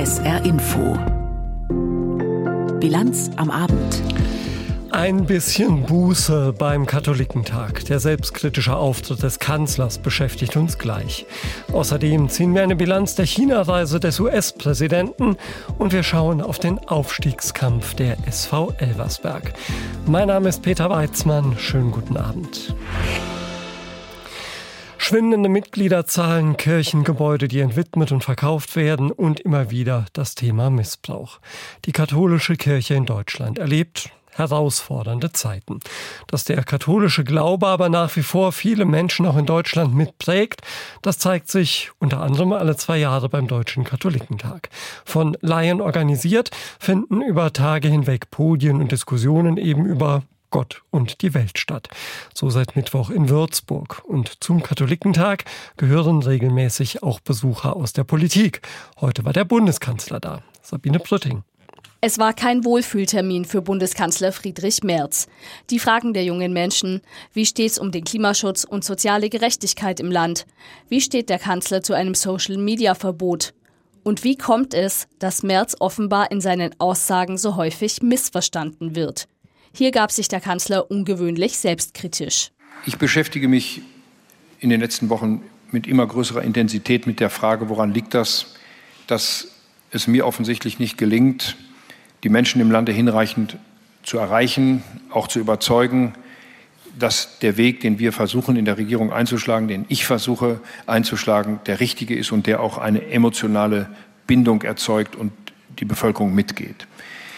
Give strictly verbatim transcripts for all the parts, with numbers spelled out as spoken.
S R Info. Bilanz am Abend. Ein bisschen Buße beim Katholikentag. Der selbstkritische Auftritt des Kanzlers beschäftigt uns gleich. Außerdem ziehen wir eine Bilanz der China-Reise des U S-Präsidenten und wir schauen auf den Aufstiegskampf der S V Elversberg. Mein Name ist Peter Weizmann. Schönen guten Abend. Schwindende Mitgliederzahlen, Kirchengebäude, die entwidmet und verkauft werden und immer wieder das Thema Missbrauch. Die katholische Kirche in Deutschland erlebt herausfordernde Zeiten. Dass der katholische Glaube aber nach wie vor viele Menschen auch in Deutschland mitprägt, das zeigt sich unter anderem alle zwei Jahre beim Deutschen Katholikentag. Von Laien organisiert finden über Tage hinweg Podien und Diskussionen eben über Gott und die Welt statt. So seit Mittwoch in Würzburg. Und zum Katholikentag gehören regelmäßig auch Besucher aus der Politik. Heute war der Bundeskanzler da. Sabine Prütting. Es war kein Wohlfühltermin für Bundeskanzler Friedrich Merz. Die Fragen der jungen Menschen: Wie steht's um den Klimaschutz und soziale Gerechtigkeit im Land? Wie steht der Kanzler zu einem Social-Media-Verbot? Und wie kommt es, dass Merz offenbar in seinen Aussagen so häufig missverstanden wird? Hier gab sich der Kanzler ungewöhnlich selbstkritisch. Ich beschäftige mich in den letzten Wochen mit immer größerer Intensität mit der Frage, woran liegt das, dass es mir offensichtlich nicht gelingt, die Menschen im Lande hinreichend zu erreichen, auch zu überzeugen, dass der Weg, den wir versuchen in der Regierung einzuschlagen, den ich versuche einzuschlagen, der richtige ist und der auch eine emotionale Bindung erzeugt und die Bevölkerung mitgeht.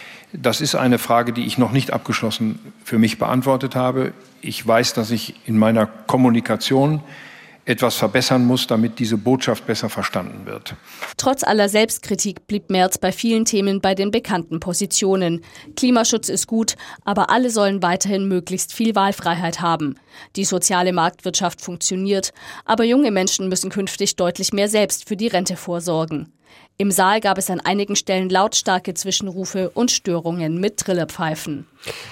Das ist eine Frage, die ich noch nicht abgeschlossen für mich beantwortet habe. Ich weiß, dass ich in meiner Kommunikation etwas verbessern muss, damit diese Botschaft besser verstanden wird. Trotz aller Selbstkritik blieb Merz bei vielen Themen bei den bekannten Positionen. Klimaschutz ist gut, aber alle sollen weiterhin möglichst viel Wahlfreiheit haben. Die soziale Marktwirtschaft funktioniert, aber junge Menschen müssen künftig deutlich mehr selbst für die Rente vorsorgen. Im Saal gab es an einigen Stellen lautstarke Zwischenrufe und Störungen mit Trillerpfeifen.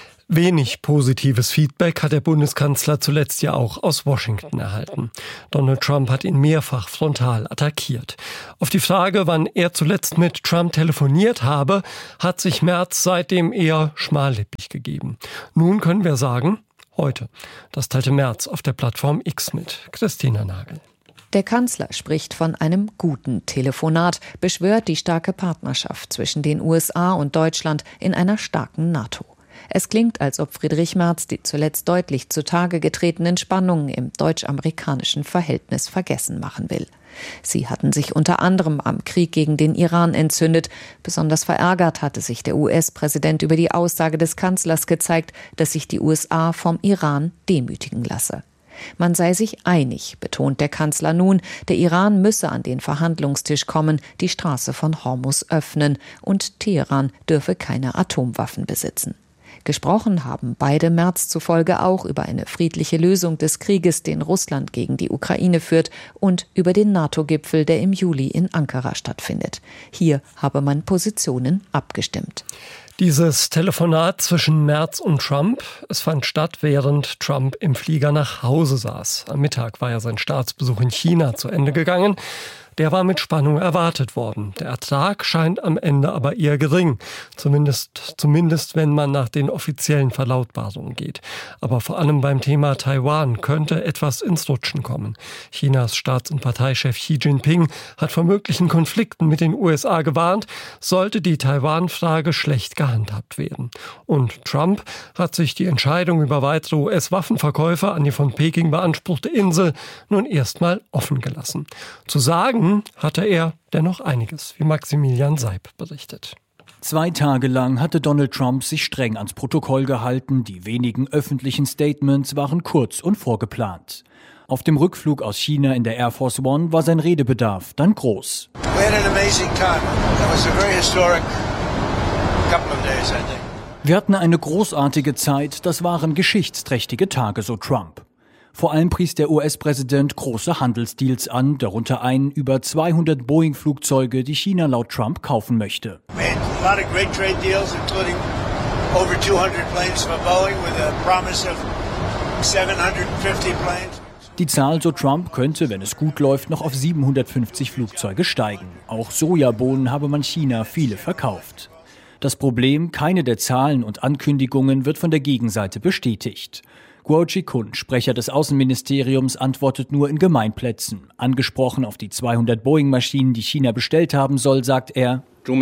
Wenig positives Feedback hat der Bundeskanzler zuletzt ja auch aus Washington erhalten. Donald Trump hat ihn mehrfach frontal attackiert. Auf die Frage, wann er zuletzt mit Trump telefoniert habe, hat sich Merz seitdem eher schmallippig gegeben. Nun können wir sagen, heute. Das teilte Merz auf der Plattform X mit. Christina Nagel. Der Kanzler spricht von einem guten Telefonat, beschwört die starke Partnerschaft zwischen den U S A und Deutschland in einer starken NATO. Es klingt, als ob Friedrich Merz die zuletzt deutlich zutage getretenen Spannungen im deutsch-amerikanischen Verhältnis vergessen machen will. Sie hatten sich unter anderem am Krieg gegen den Iran entzündet. Besonders verärgert hatte sich der U S-Präsident über die Aussage des Kanzlers gezeigt, dass sich die U S A vom Iran demütigen lasse. Man sei sich einig, betont der Kanzler nun, der Iran müsse an den Verhandlungstisch kommen, die Straße von Hormuz öffnen und Teheran dürfe keine Atomwaffen besitzen. Gesprochen haben beide Merz zufolge auch über eine friedliche Lösung des Krieges, den Russland gegen die Ukraine führt, und über den NATO-Gipfel, der im Juli in Ankara stattfindet. Hier habe man Positionen abgestimmt. Dieses Telefonat zwischen Merz und Trump, es fand statt, während Trump im Flieger nach Hause saß. Am Mittag war ja sein Staatsbesuch in China zu Ende gegangen. Der war mit Spannung erwartet worden. Der Ertrag scheint am Ende aber eher gering. Zumindest, zumindest wenn man nach den offiziellen Verlautbarungen geht. Aber vor allem beim Thema Taiwan könnte etwas ins Rutschen kommen. Chinas Staats- und Parteichef Xi Jinping hat vor möglichen Konflikten mit den U S A gewarnt, sollte die Taiwan-Frage schlecht gehandhabt werden. Und Trump hat sich die Entscheidung über weitere U S-Waffenverkäufe an die von Peking beanspruchte Insel nun erstmal offen gelassen. Zu sagen hatte er dennoch einiges, wie Maximilian Seib berichtet. Zwei Tage lang hatte Donald Trump sich streng ans Protokoll gehalten. Die wenigen öffentlichen Statements waren kurz und vorgeplant. Auf dem Rückflug aus China in der Air Force One war sein Redebedarf dann groß. Wir hatten eine großartige Zeit, das waren geschichtsträchtige Tage, so Trump. Vor allem pries der U S-Präsident große Handelsdeals an, darunter einen über zweihundert Boeing-Flugzeuge, die China laut Trump kaufen möchte. Die Zahl, so Trump, könnte, wenn es gut läuft, noch auf siebenhundertfünfzig Flugzeuge steigen. Auch Sojabohnen habe man China viele verkauft. Das Problem, keine der Zahlen und Ankündigungen wird von der Gegenseite bestätigt. Guo Zhikun, Sprecher des Außenministeriums, antwortet nur in Gemeinplätzen. Angesprochen auf die zweihundert Boeing-Maschinen, die China bestellt haben soll, sagt er: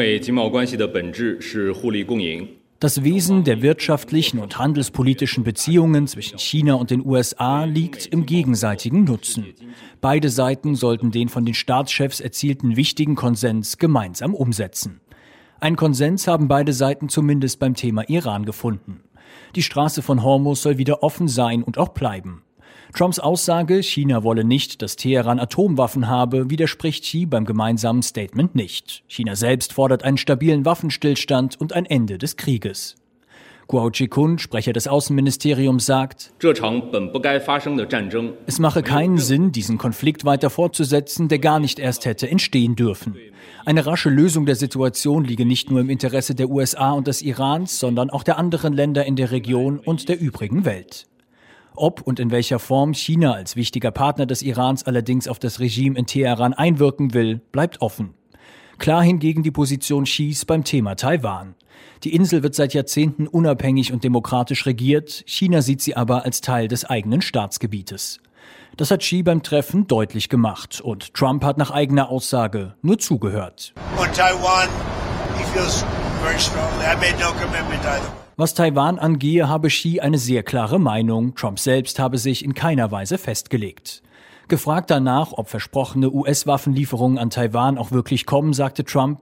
Das Wesen der wirtschaftlichen und handelspolitischen Beziehungen zwischen China und den U S A liegt im gegenseitigen Nutzen. Beide Seiten sollten den von den Staatschefs erzielten wichtigen Konsens gemeinsam umsetzen. Einen Konsens haben beide Seiten zumindest beim Thema Iran gefunden. Die Straße von Hormuz soll wieder offen sein und auch bleiben. Trumps Aussage, China wolle nicht, dass Teheran Atomwaffen habe, widerspricht Xi beim gemeinsamen Statement nicht. China selbst fordert einen stabilen Waffenstillstand und ein Ende des Krieges. Guo Zhikun, Sprecher des Außenministeriums, sagt: Es mache keinen Sinn, diesen Konflikt weiter fortzusetzen, der gar nicht erst hätte entstehen dürfen. Eine rasche Lösung der Situation liege nicht nur im Interesse der U S A und des Irans, sondern auch der anderen Länder in der Region und der übrigen Welt. Ob und in welcher Form China als wichtiger Partner des Irans allerdings auf das Regime in Teheran einwirken will, bleibt offen. Klar hingegen die Position Xis beim Thema Taiwan. Die Insel wird seit Jahrzehnten unabhängig und demokratisch regiert, China sieht sie aber als Teil des eigenen Staatsgebietes. Das hat Xi beim Treffen deutlich gemacht und Trump hat nach eigener Aussage nur zugehört. Was Taiwan angehe, habe Xi eine sehr klare Meinung. Trump selbst habe sich in keiner Weise festgelegt. Gefragt danach, ob versprochene U S-Waffenlieferungen an Taiwan auch wirklich kommen, sagte Trump: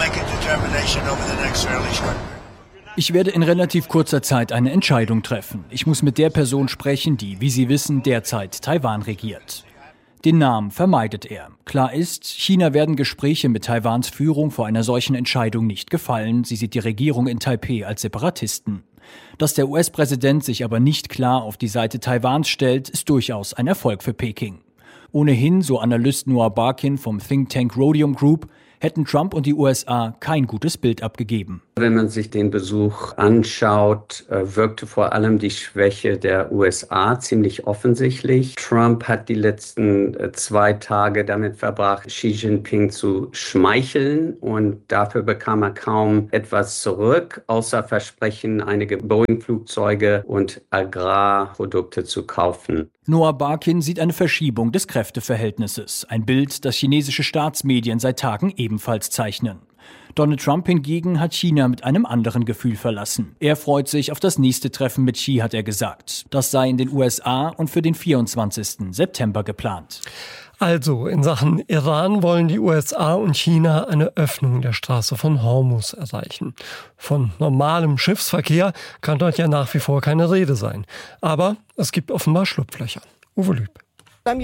Ich werde in relativ kurzer Zeit eine Entscheidung treffen. Ich muss mit der Person sprechen, die, wie Sie wissen, derzeit Taiwan regiert. Den Namen vermeidet er. Klar ist, China werden Gespräche mit Taiwans Führung vor einer solchen Entscheidung nicht gefallen. Sie sieht die Regierung in Taipeh als Separatisten. Dass der U S-Präsident sich aber nicht klar auf die Seite Taiwans stellt, ist durchaus ein Erfolg für Peking. Ohnehin, so Analyst Noah Barkin vom Think Tank Rhodium Group, hätten Trump und die U S A kein gutes Bild abgegeben. Wenn man sich den Besuch anschaut, wirkte vor allem die Schwäche der U S A ziemlich offensichtlich. Trump hat die letzten zwei Tage damit verbracht, Xi Jinping zu schmeicheln, und dafür bekam er kaum etwas zurück, außer Versprechen, einige Boeing-Flugzeuge und Agrarprodukte zu kaufen. Noah Barkin sieht eine Verschiebung des Kräfteverhältnisses, ein Bild, das chinesische Staatsmedien seit Tagen ebenfalls zeichnen. Donald Trump hingegen hat China mit einem anderen Gefühl verlassen. Er freut sich auf das nächste Treffen mit Xi, hat er gesagt. Das sei in den U S A und für den vierundzwanzigsten September geplant. Also, in Sachen Iran wollen die U S A und China eine Öffnung der Straße von Hormuz erreichen. Von normalem Schiffsverkehr kann dort ja nach wie vor keine Rede sein. Aber es gibt offenbar Schlupflöcher. Uwe Lüb. Ein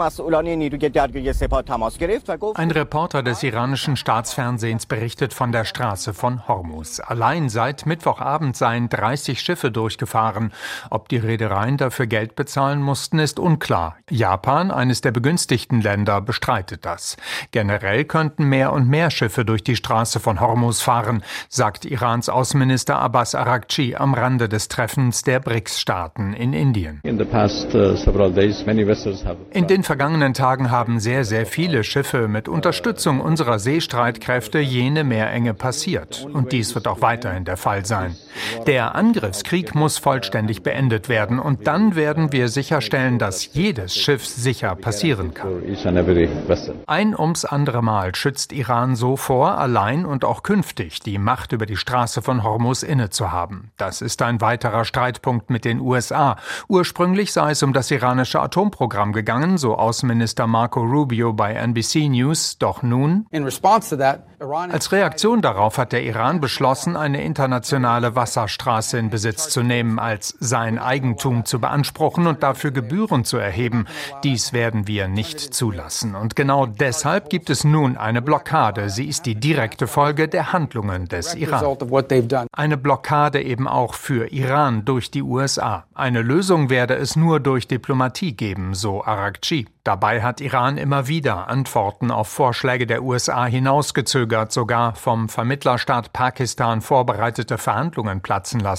Reporter des iranischen Staatsfernsehens berichtet von der Straße von Hormuz. Allein seit Mittwochabend seien dreißig Schiffe durchgefahren. Ob die Reedereien dafür Geld bezahlen mussten, ist unklar. Japan, eines der begünstigten Länder, bestreitet das. Generell könnten mehr und mehr Schiffe durch die Straße von Hormuz fahren, sagt Irans Außenminister Abbas Araghchi am Rande des Treffens der B R I C S-Staaten in Indien. In the past, uh, several days, many vessels have In den vergangenen Tagen haben sehr, sehr viele Schiffe mit Unterstützung unserer Seestreitkräfte jene Meerenge passiert. Und dies wird auch weiterhin der Fall sein. Der Angriffskrieg muss vollständig beendet werden. Und dann werden wir sicherstellen, dass jedes Schiff sicher passieren kann. Ein ums andere Mal schützt Iran so vor, allein und auch künftig die Macht über die Straße von Hormuz inne zu haben. Das ist ein weiterer Streitpunkt mit den U S A. Ursprünglich sei es um das iranische Atomprogramm gegangen, so Außenminister Marco Rubio bei N B C News. Doch nun, als Reaktion darauf hat der Iran beschlossen, eine internationale Wasserstraße in Besitz zu nehmen, als sein Eigentum zu beanspruchen und dafür Gebühren zu erheben. Dies werden wir nicht zulassen. Und genau deshalb gibt es nun eine Blockade. Sie ist die direkte Folge der Handlungen des Iran. Eine Blockade eben auch für Iran durch die U S A. Eine Lösung werde es nur durch Diplomatie geben, so Araghchi. Dabei hat Iran immer wieder Antworten auf Vorschläge der U S A hinausgezögert, sogar vom Vermittlerstaat Pakistan vorbereitete Verhandlungen platzen lassen.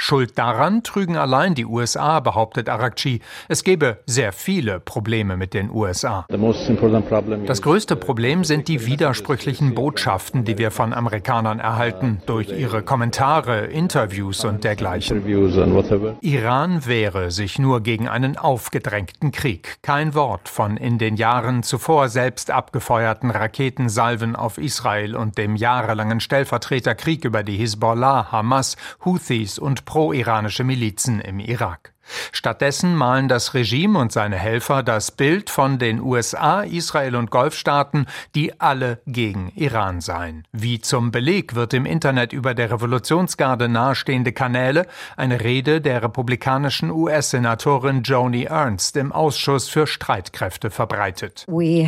Schuld daran trügen allein die U S A, behauptet Araghchi. Es gebe sehr viele Probleme mit den U S A. Das größte Problem sind die widersprüchlichen Botschaften, die wir von Amerikanern erhalten, durch ihre Kommentare, Interviews und dergleichen. Iran wehre sich nur gegen einen aufgedrängten Krieg. Kein Wort von in den Jahren zuvor selbst abgefeuerten Raketensalven auf Israel und dem jahrelangen Stellvertreterkrieg über die Hisbollah, Hamas, Houthis und pro-iranische Milizen im Irak. Stattdessen malen das Regime und seine Helfer das Bild von den U S A, Israel und Golfstaaten, die alle gegen Iran seien. Wie zum Beleg wird im Internet über der Revolutionsgarde nahestehende Kanäle eine Rede der republikanischen U S-Senatorin Joni Ernst im Ausschuss für Streitkräfte verbreitet. Wir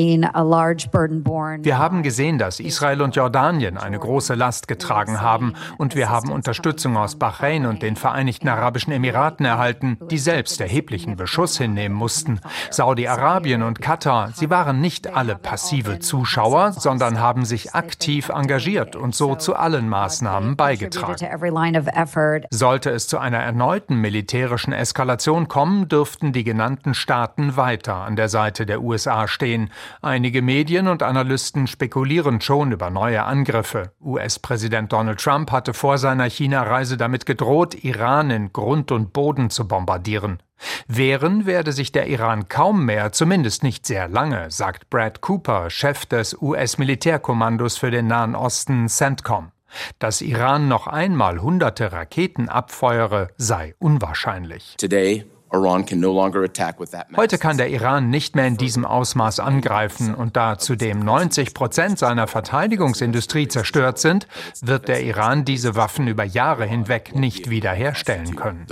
haben gesehen, dass Israel und Jordanien eine große Last getragen haben, und wir haben Unterstützung aus Bahrain und den Vereinigten Arabischen Emiraten erhalten, die selbst erheblichen Beschuss hinnehmen mussten. Saudi-Arabien und Katar, sie waren nicht alle passive Zuschauer, sondern haben sich aktiv engagiert und so zu allen Maßnahmen beigetragen. Sollte es zu einer erneuten militärischen Eskalation kommen, dürften die genannten Staaten weiter an der Seite der U S A stehen. Einige Medien und Analysten spekulieren schon über neue Angriffe. U S-Präsident Donald Trump hatte vor seiner China-Reise damit gedroht, Iran in Grund und Boden zu bombardieren. Wehren werde sich der Iran kaum mehr, zumindest nicht sehr lange, sagt Brad Cooper, Chef des U S-Militärkommandos für den Nahen Osten CENTCOM. Dass Iran noch einmal hunderte Raketen abfeuere, sei unwahrscheinlich. Today, Heute kann der Iran nicht mehr in diesem Ausmaß angreifen, und da zudem neunzig Prozent seiner Verteidigungsindustrie zerstört sind, wird der Iran diese Waffen über Jahre hinweg nicht wiederherstellen können.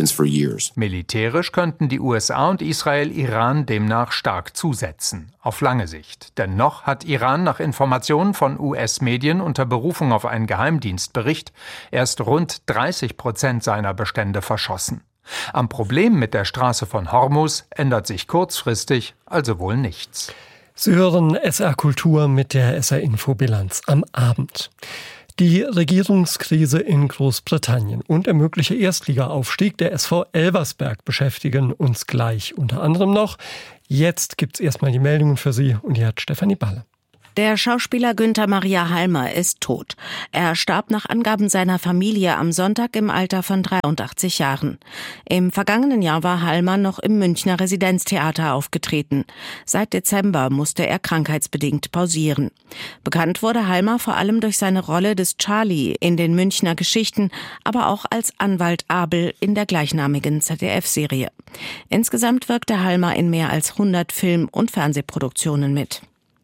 Militärisch könnten die U S A und Israel Iran demnach stark zusetzen, auf lange Sicht. Denn noch hat Iran nach Informationen von U S-Medien unter Berufung auf einen Geheimdienstbericht erst rund dreißig Prozent seiner Bestände verschossen. Am Problem mit der Straße von Hormuz ändert sich kurzfristig also wohl nichts. Sie hören S R Kultur mit der S R-Info-Bilanz am Abend. Die Regierungskrise in Großbritannien und der mögliche Erstligaaufstieg der S V Elversberg beschäftigen uns gleich unter anderem noch. Jetzt gibt's erstmal die Meldungen für Sie, und hier hat Stefanie Balle. Der Schauspieler Günther Maria Halmer ist tot. Er starb nach Angaben seiner Familie am Sonntag im Alter von dreiundachtzig Jahren. Im vergangenen Jahr war Halmer noch im Münchner Residenztheater aufgetreten. Seit Dezember musste er krankheitsbedingt pausieren. Bekannt wurde Halmer vor allem durch seine Rolle des Charlie in den Münchner Geschichten, aber auch als Anwalt Abel in der gleichnamigen Z D F-Serie. Insgesamt wirkte Halmer in mehr als hundert Film- und Fernsehproduktionen mit.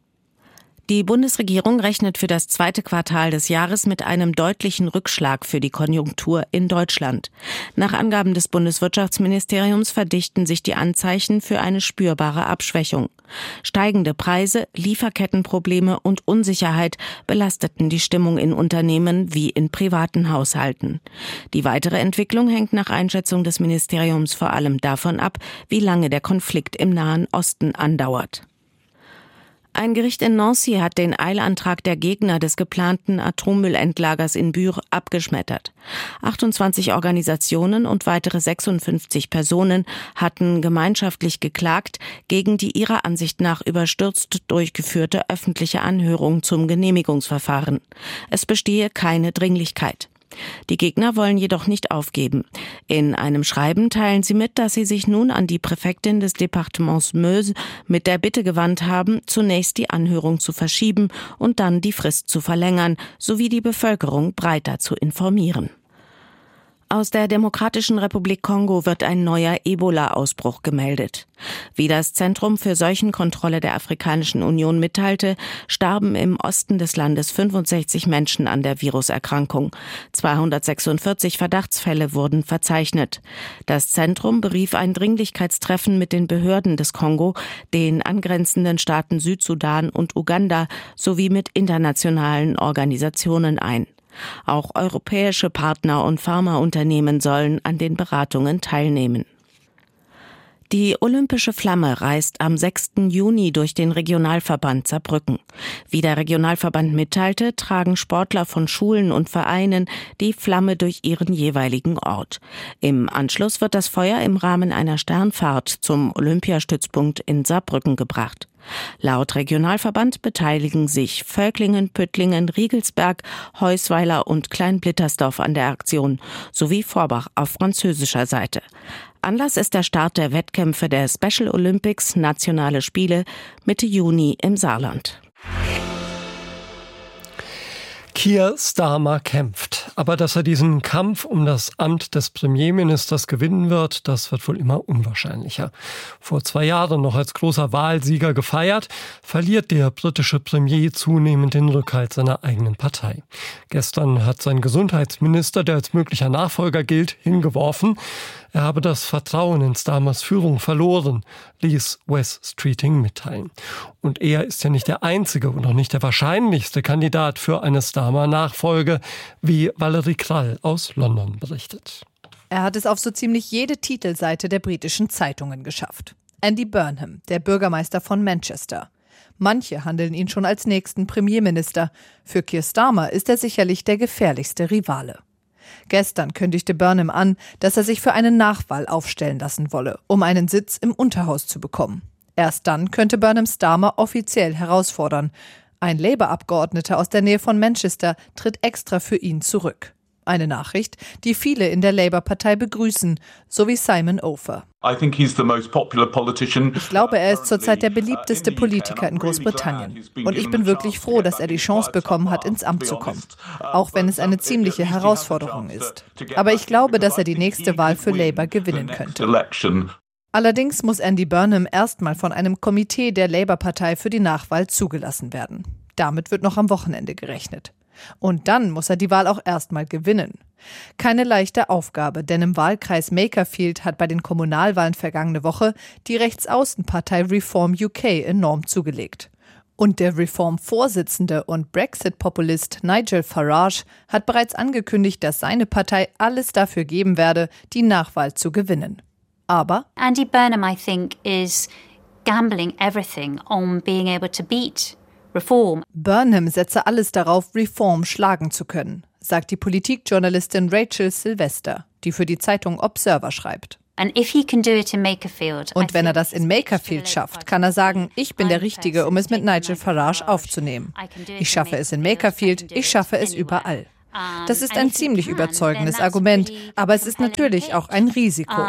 Die Bundesregierung rechnet für das zweite Quartal des Jahres mit einem deutlichen Rückschlag für die Konjunktur in Deutschland. Nach Angaben des Bundeswirtschaftsministeriums verdichten sich die Anzeichen für eine spürbare Abschwächung. Steigende Preise, Lieferkettenprobleme und Unsicherheit belasteten die Stimmung in Unternehmen wie in privaten Haushalten. Die weitere Entwicklung hängt nach Einschätzung des Ministeriums vor allem davon ab, wie lange der Konflikt im Nahen Osten andauert. Ein Gericht in Nancy hat den Eilantrag der Gegner des geplanten Atommüllendlagers in Bure abgeschmettert. achtundzwanzig Organisationen und weitere sechsundfünfzig Personen hatten gemeinschaftlich geklagt gegen die ihrer Ansicht nach überstürzt durchgeführte öffentliche Anhörung zum Genehmigungsverfahren. Es bestehe keine Dringlichkeit. Die Gegner wollen jedoch nicht aufgeben. In einem Schreiben teilen sie mit, dass sie sich nun an die Präfektin des Departements Meuse mit der Bitte gewandt haben, zunächst die Anhörung zu verschieben und dann die Frist zu verlängern, sowie die Bevölkerung breiter zu informieren. Aus der Demokratischen Republik Kongo wird ein neuer Ebola-Ausbruch gemeldet. Wie das Zentrum für Seuchenkontrolle der Afrikanischen Union mitteilte, starben im Osten des Landes fünfundsechzig Menschen an der Viruserkrankung. zweihundertsechsundvierzig Verdachtsfälle wurden verzeichnet. Das Zentrum berief ein Dringlichkeitstreffen mit den Behörden des Kongo, den angrenzenden Staaten Südsudan und Uganda sowie mit internationalen Organisationen ein. Auch europäische Partner und Pharmaunternehmen sollen an den Beratungen teilnehmen. Die olympische Flamme reist am sechsten Juni durch den Regionalverband Saarbrücken. Wie der Regionalverband mitteilte, tragen Sportler von Schulen und Vereinen die Flamme durch ihren jeweiligen Ort. Im Anschluss wird das Feuer im Rahmen einer Sternfahrt zum Olympiastützpunkt in Saarbrücken gebracht. Laut Regionalverband beteiligen sich Völklingen, Püttlingen, Riegelsberg, Heusweiler und Kleinblittersdorf an der Aktion, sowie Forbach auf französischer Seite. Anlass ist der Start der Wettkämpfe der Special Olympics Nationale Spiele Mitte Juni im Saarland. Keir Starmer kämpft. Aber dass er diesen Kampf um das Amt des Premierministers gewinnen wird, das wird wohl immer unwahrscheinlicher. Vor zwei Jahren noch als großer Wahlsieger gefeiert, verliert der britische Premier zunehmend den Rückhalt seiner eigenen Partei. Gestern hat sein Gesundheitsminister, der als möglicher Nachfolger gilt, hingeworfen, er habe das Vertrauen in Starmers Führung verloren, ließ Wes Streeting mitteilen. Und er ist ja nicht der einzige und auch nicht der wahrscheinlichste Kandidat für eine Starmer-Nachfolge, wie Valerie Krall aus London berichtet. Er hat es auf so ziemlich jede Titelseite der britischen Zeitungen geschafft. Andy Burnham, der Bürgermeister von Manchester. Manche handeln ihn schon als nächsten Premierminister. Für Keir Starmer ist er sicherlich der gefährlichste Rivale. Gestern kündigte Burnham an, dass er sich für eine Nachwahl aufstellen lassen wolle, um einen Sitz im Unterhaus zu bekommen. Erst dann könnte Burnham Starmer offiziell herausfordern. Ein Labour-Abgeordneter aus der Nähe von Manchester tritt extra für ihn zurück. Eine Nachricht, die viele in der Labour-Partei begrüßen, so wie Simon Ofer. Ich glaube, er ist zurzeit der beliebteste Politiker in Großbritannien. Und ich bin wirklich froh, dass er die Chance bekommen hat, ins Amt zu kommen. Auch wenn es eine ziemliche Herausforderung ist. Aber ich glaube, dass er die nächste Wahl für Labour gewinnen könnte. Allerdings muss Andy Burnham erstmal von einem Komitee der Labour-Partei für die Nachwahl zugelassen werden. Damit wird noch am Wochenende gerechnet. Und dann muss er die Wahl auch erstmal gewinnen. Keine leichte Aufgabe, denn im Wahlkreis Makerfield hat bei den Kommunalwahlen vergangene Woche die Rechtsaußenpartei Reform U K enorm zugelegt. Und der Reform-Vorsitzende und Brexit-Populist Nigel Farage hat bereits angekündigt, dass seine Partei alles dafür geben werde, die Nachwahl zu gewinnen. Aber Andy Burnham, I think, is gambling everything on being able to beat Reform. Burnham setze alles darauf, Reform schlagen zu können, sagt die Politikjournalistin Rachel Sylvester, die für die Zeitung Observer schreibt. And if he can do it in Makerfield, Und wenn er das in Makerfield schafft, kann er sagen, ich bin der Richtige, um es mit Nigel Farage aufzunehmen. Ich schaffe es in Makerfield, ich schaffe es überall. Das ist ein ziemlich überzeugendes Argument, aber es ist natürlich auch ein Risiko.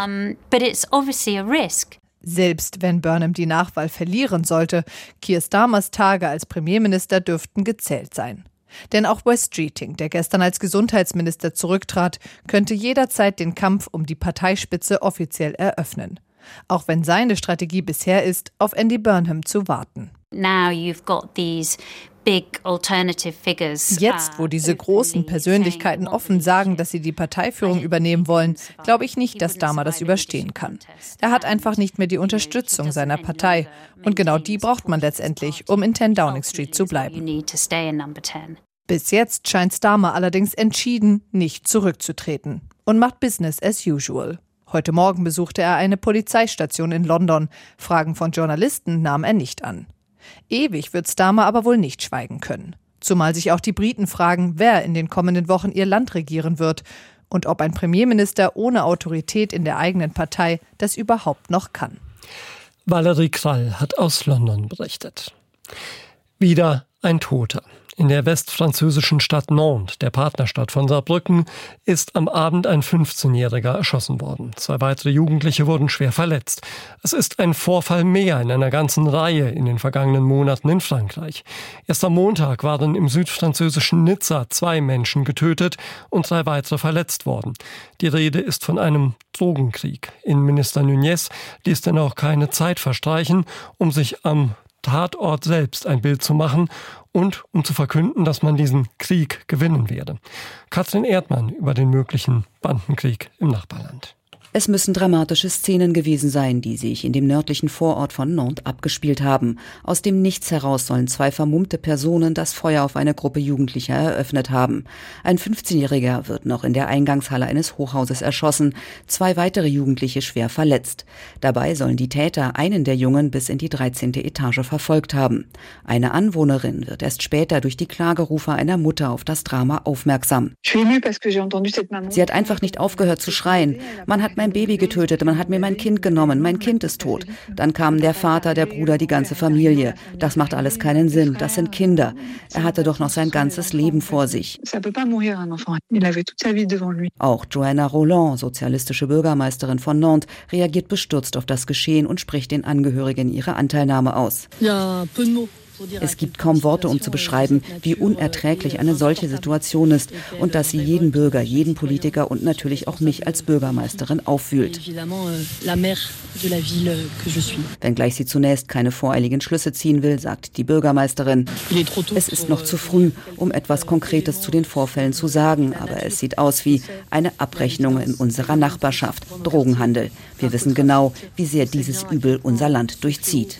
Selbst wenn Burnham die Nachwahl verlieren sollte, Keir Starmers Tage als Premierminister dürften gezählt sein. Denn auch Wes Streeting, der gestern als Gesundheitsminister zurücktrat, könnte jederzeit den Kampf um die Parteispitze offiziell eröffnen. Auch wenn seine Strategie bisher ist, auf Andy Burnham zu warten. Now you've got these big alternative figures. Jetzt, wo diese großen Persönlichkeiten offen sagen, dass sie die Parteiführung übernehmen wollen, glaube ich nicht, dass Starmer das überstehen kann. Er hat einfach nicht mehr die Unterstützung seiner Partei. Und genau die braucht man letztendlich, um in zehn Downing Street zu bleiben. Bis jetzt scheint Starmer allerdings entschieden, nicht zurückzutreten und macht Business as usual. Heute Morgen besuchte er eine Polizeistation in London. Fragen von Journalisten nahm er nicht an. Ewig wird Starmer aber wohl nicht schweigen können. Zumal sich auch die Briten fragen, wer in den kommenden Wochen ihr Land regieren wird und ob ein Premierminister ohne Autorität in der eigenen Partei das überhaupt noch kann. Valerie Krall hat aus London berichtet. Wieder ein Toter. In der westfranzösischen Stadt Nantes, der Partnerstadt von Saarbrücken, ist am Abend ein fünfzehnjähriger erschossen worden. Zwei weitere Jugendliche wurden schwer verletzt. Es ist ein Vorfall mehr in einer ganzen Reihe in den vergangenen Monaten in Frankreich. Erst am Montag waren im südfranzösischen Nizza zwei Menschen getötet und drei weitere verletzt worden. Die Rede ist von einem Drogenkrieg. Innenminister Nunez ließ denn auch keine Zeit verstreichen, um sich am Tatort selbst ein Bild zu machen und um zu verkünden, dass man diesen Krieg gewinnen werde. Katrin Erdmann über den möglichen Bandenkrieg im Nachbarland. Es müssen dramatische Szenen gewesen sein, die sich in dem nördlichen Vorort von Nantes abgespielt haben. Aus dem Nichts heraus sollen zwei vermummte Personen das Feuer auf eine Gruppe Jugendlicher eröffnet haben. Ein fünfzehnjähriger wird noch in der Eingangshalle eines Hochhauses erschossen, zwei weitere Jugendliche schwer verletzt. Dabei sollen die Täter einen der Jungen bis in die dreizehnte Etage verfolgt haben. Eine Anwohnerin wird erst später durch die Klagerufe einer Mutter auf das Drama aufmerksam. Sie hat einfach nicht aufgehört zu schreien. Man hat mein Baby getötet, man hat mir mein Kind genommen, mein Kind ist tot. Dann kamen der Vater, der Bruder, die ganze Familie. Das macht alles keinen Sinn, das sind Kinder. Er hatte doch noch sein ganzes Leben vor sich. Auch Joanna Roland, sozialistische Bürgermeisterin von Nantes, reagiert bestürzt auf das Geschehen und spricht den Angehörigen ihre Anteilnahme aus. Es gibt kaum Worte, um zu beschreiben, wie unerträglich eine solche Situation ist und dass sie jeden Bürger, jeden Politiker und natürlich auch mich als Bürgermeisterin aufwühlt. Wenngleich sie zunächst keine voreiligen Schlüsse ziehen will, sagt die Bürgermeisterin, es ist noch zu früh, um etwas Konkretes zu den Vorfällen zu sagen, aber es sieht aus wie eine Abrechnung in unserer Nachbarschaft, Drogenhandel. Wir wissen genau, wie sehr dieses Übel unser Land durchzieht.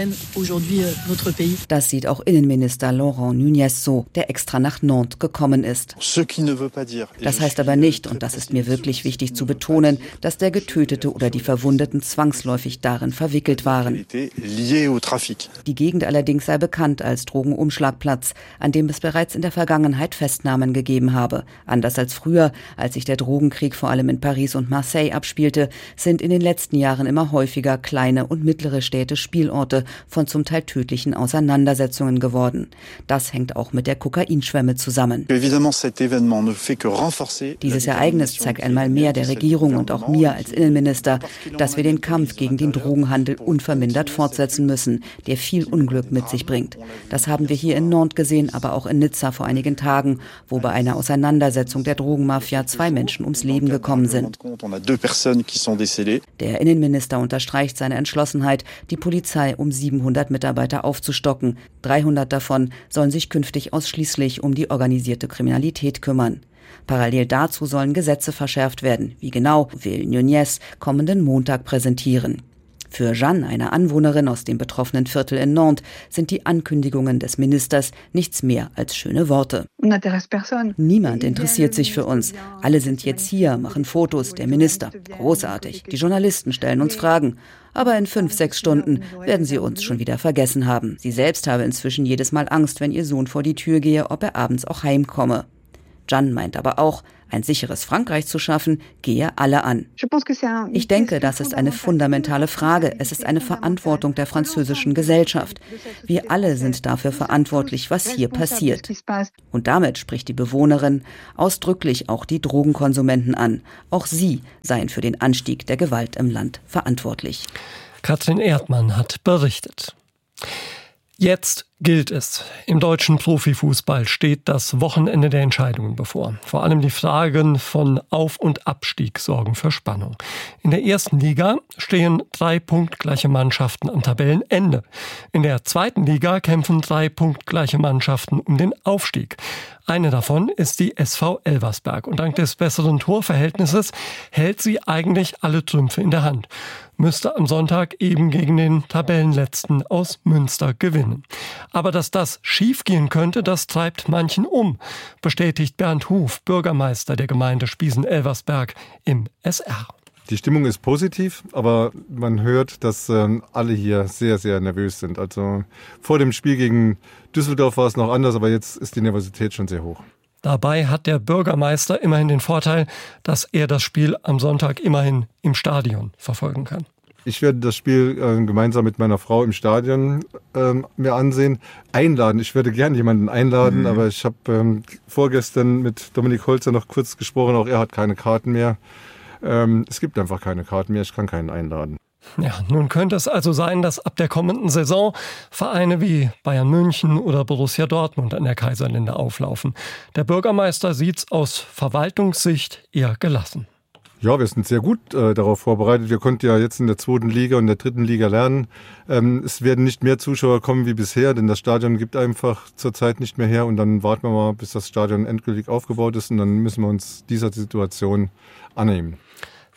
Das sieht auch Innenminister Laurent Nunez so, der extra nach Nantes gekommen ist. Das heißt aber nicht, und das ist mir wirklich wichtig zu betonen, dass der Getötete oder die Verwundeten zwangsläufig darin verwickelt waren. Die Gegend allerdings sei bekannt als Drogenumschlagplatz, an dem es bereits in der Vergangenheit Festnahmen gegeben habe. Anders als früher, als sich der Drogenkrieg vor allem in Paris und Marseille abspielte, sind in den letzten Jahren immer häufiger kleine und mittlere Städte Spielorte von zum Teil tödlichen Auseinandersetzungen geworden. Das hängt auch mit der Kokainschwemme zusammen. Dieses Ereignis zeigt einmal mehr der Regierung und auch mir als Innenminister, dass wir den Kampf gegen den Drogenhandel unvermindert fortsetzen müssen, der viel Unglück mit sich bringt. Das haben wir hier in Nantes gesehen, aber auch in Nizza vor einigen Tagen, wo bei einer Auseinandersetzung der Drogenmafia zwei Menschen ums Leben gekommen sind. Der Innenminister unterstreicht seine Entschlossenheit, die Polizei um siebenhundert Mitarbeiter aufzustocken. dreihundert davon sollen sich künftig ausschließlich um die organisierte Kriminalität kümmern. Parallel dazu sollen Gesetze verschärft werden. Wie genau, will Nunez kommenden Montag präsentieren. Für Jeanne, eine Anwohnerin aus dem betroffenen Viertel in Nantes, sind die Ankündigungen des Ministers nichts mehr als schöne Worte. Niemand interessiert sich für uns. Alle sind jetzt hier, machen Fotos, der Minister. Großartig. Die Journalisten stellen uns Fragen. Aber in fünf, sechs Stunden werden sie uns schon wieder vergessen haben. Sie selbst habe inzwischen jedes Mal Angst, wenn ihr Sohn vor die Tür gehe, ob er abends auch heimkomme. Jeanne meint aber auch, ein sicheres Frankreich zu schaffen, gehe alle an. Ich denke, das ist eine fundamentale Frage. Es ist eine Verantwortung der französischen Gesellschaft. Wir alle sind dafür verantwortlich, was hier passiert. Und damit spricht die Bewohnerin ausdrücklich auch die Drogenkonsumenten an. Auch sie seien für den Anstieg der Gewalt im Land verantwortlich. Katrin Erdmann hat berichtet. Jetzt gilt es. Im deutschen Profifußball steht das Wochenende der Entscheidungen bevor. Vor allem die Fragen von Auf- und Abstieg sorgen für Spannung. In der ersten Liga stehen drei punktgleiche Mannschaften am Tabellenende. In der zweiten Liga kämpfen drei punktgleiche Mannschaften um den Aufstieg. Eine davon ist die S V Elversberg. Und dank des besseren Torverhältnisses hält sie eigentlich alle Trümpfe in der Hand. Müsste am Sonntag eben gegen den Tabellenletzten aus Münster gewinnen. Aber dass das schiefgehen könnte, das treibt manchen um, bestätigt Bernd Huf, Bürgermeister der Gemeinde Spiesen-Elversberg im S R. Die Stimmung ist positiv, aber man hört, dass ähm, alle hier sehr, sehr nervös sind. Also vor dem Spiel gegen Düsseldorf war es noch anders, aber jetzt ist die Nervosität schon sehr hoch. Dabei hat der Bürgermeister immerhin den Vorteil, dass er das Spiel am Sonntag immerhin im Stadion verfolgen kann. Ich werde das Spiel äh, gemeinsam mit meiner Frau im Stadion äh, mir ansehen. Einladen, ich würde gerne jemanden einladen, mhm. aber ich habe ähm, vorgestern mit Dominik Holzer noch kurz gesprochen, auch er hat keine Karten mehr. Ähm, es gibt einfach keine Karten mehr, ich kann keinen einladen. Ja, nun könnte es also sein, dass ab der kommenden Saison Vereine wie Bayern München oder Borussia Dortmund an der Kaiserlinde auflaufen. Der Bürgermeister sieht's aus Verwaltungssicht eher gelassen. Ja, wir sind sehr gut äh, darauf vorbereitet. Wir konnten ja jetzt in der zweiten Liga und der dritten Liga lernen. Ähm, es werden nicht mehr Zuschauer kommen wie bisher, denn das Stadion gibt einfach zurzeit nicht mehr her. Und dann warten wir mal, bis das Stadion endgültig aufgebaut ist und dann müssen wir uns dieser Situation annehmen.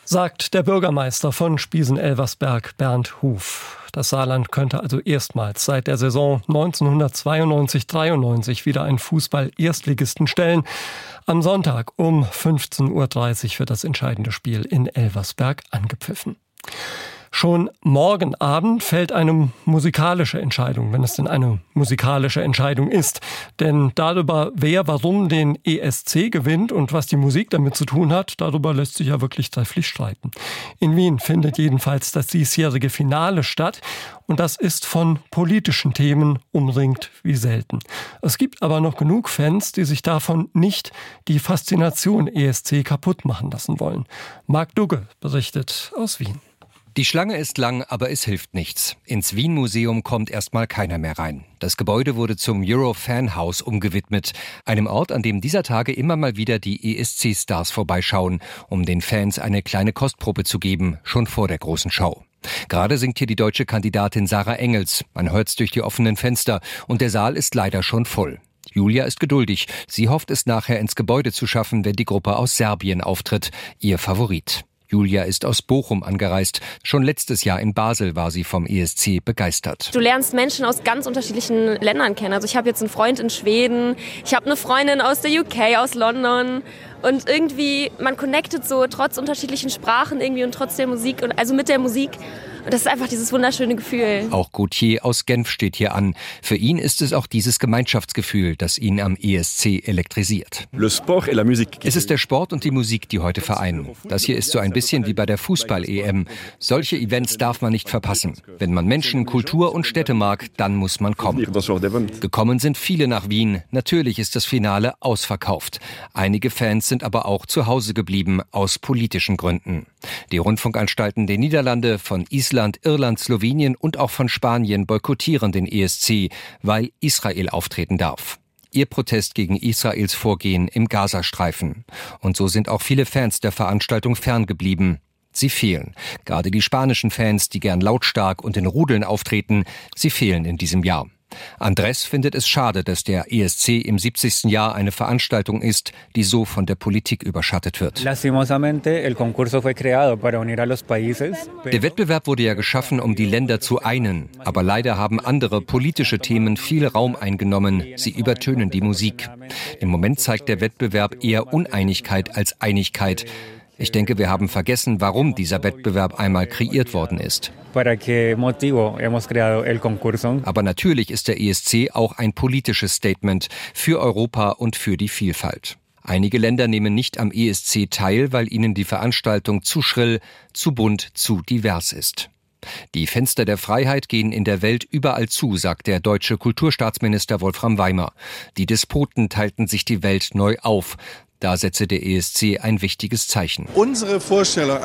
Sagt der Bürgermeister von Spiesen-Elversberg, Bernd Huf. Das Saarland könnte also erstmals seit der Saison neunzehnhundertzweiundneunzig dreiundneunzig wieder einen Fußball-Erstligisten stellen. Am Sonntag um fünfzehn Uhr dreißig wird das entscheidende Spiel in Elversberg angepfiffen. Schon morgen Abend fällt eine musikalische Entscheidung, wenn es denn eine musikalische Entscheidung ist. Denn darüber, wer warum den E S C gewinnt und was die Musik damit zu tun hat, darüber lässt sich ja wirklich trefflich streiten. In Wien findet jedenfalls das diesjährige Finale statt und das ist von politischen Themen umringt wie selten. Es gibt aber noch genug Fans, die sich davon nicht die Faszination E S C kaputt machen lassen wollen. Marc Dugge berichtet aus Wien. Die Schlange ist lang, aber es hilft nichts. Ins Wien-Museum kommt erstmal keiner mehr rein. Das Gebäude wurde zum Euro-Fan-Haus umgewidmet, einem Ort, an dem dieser Tage immer mal wieder die E S C-Stars vorbeischauen, um den Fans eine kleine Kostprobe zu geben, schon vor der großen Show. Gerade singt hier die deutsche Kandidatin Sarah Engels. Man hört's durch die offenen Fenster und der Saal ist leider schon voll. Julia ist geduldig. Sie hofft es nachher ins Gebäude zu schaffen, wenn die Gruppe aus Serbien auftritt, ihr Favorit. Julia ist aus Bochum angereist. Schon letztes Jahr in Basel war sie vom E S C begeistert. Du lernst Menschen aus ganz unterschiedlichen Ländern kennen. Also ich habe jetzt einen Freund in Schweden, ich habe eine Freundin aus der U K, aus London. Und irgendwie, man connectet so trotz unterschiedlichen Sprachen irgendwie und trotz der Musik, und also mit der Musik. Und das ist einfach dieses wunderschöne Gefühl. Auch Gauthier aus Genf steht hier an. Für ihn ist es auch dieses Gemeinschaftsgefühl, das ihn am E S C elektrisiert. Es ist der Sport und die Musik, die heute vereinen. Das hier ist so ein bisschen wie bei der Fußball-E M. Solche Events darf man nicht verpassen. Wenn man Menschen, Kultur und Städte mag, dann muss man kommen. Gekommen sind viele nach Wien. Natürlich ist das Finale ausverkauft. Einige Fans sind aber auch zu Hause geblieben, aus politischen Gründen. Die Rundfunkanstalten der Niederlande, von Island, Irland, Slowenien und auch von Spanien boykottieren den E S C, weil Israel auftreten darf. Ihr Protest gegen Israels Vorgehen im Gazastreifen. Und so sind auch viele Fans der Veranstaltung ferngeblieben. Sie fehlen. Gerade die spanischen Fans, die gern lautstark und in Rudeln auftreten, sie fehlen in diesem Jahr. Andrés findet es schade, dass der E S C im siebzigsten Jahr eine Veranstaltung ist, die so von der Politik überschattet wird. Der Wettbewerb wurde ja geschaffen, um die Länder zu einen. Aber leider haben andere politische Themen viel Raum eingenommen. Sie übertönen die Musik. Im Moment zeigt der Wettbewerb eher Uneinigkeit als Einigkeit. Ich denke, wir haben vergessen, warum dieser Wettbewerb einmal kreiert worden ist. Aber natürlich ist der E S C auch ein politisches Statement für Europa und für die Vielfalt. Einige Länder nehmen nicht am E S C teil, weil ihnen die Veranstaltung zu schrill, zu bunt, zu divers ist. Die Fenster der Freiheit gehen in der Welt überall zu, sagt der deutsche Kulturstaatsminister Wolfram Weimer. Die Despoten teilten sich die Welt neu auf. Da setze der E S C ein wichtiges Zeichen. Unsere Vorstellung